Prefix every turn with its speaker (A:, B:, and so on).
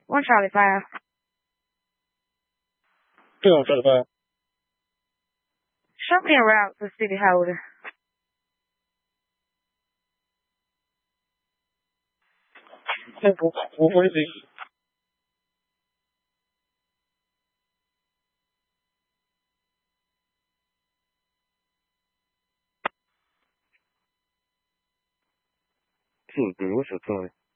A: One Charlie 5.
B: 2 on Charlie 5.
A: Show me a route to City Holder.
B: 446. What's your 20?